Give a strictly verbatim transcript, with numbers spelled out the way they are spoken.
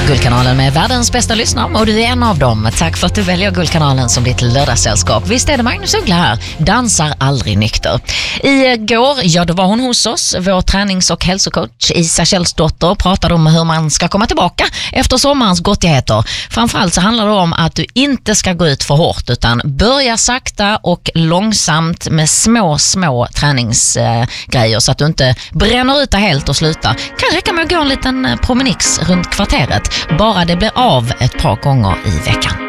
Guldkanalen med världens bästa lyssnare och du är en av dem. Tack för att du väljer Guldkanalen som ditt lördagssällskap. Visst är det Magnus Uggla här, dansar aldrig nykter. Igår, ja då var hon hos oss, vår tränings- och hälsocoach Isa Källsdotter pratade om hur man ska komma tillbaka efter sommarens gottigheter. Framförallt så handlar det om att du inte ska gå ut för hårt utan börja sakta och långsamt med små, små träningsgrejer så att du inte bränner ut det helt och slutar. Kan räcka med att gå en liten promenix runt kvarteret. Bara det blir av ett par gånger i veckan.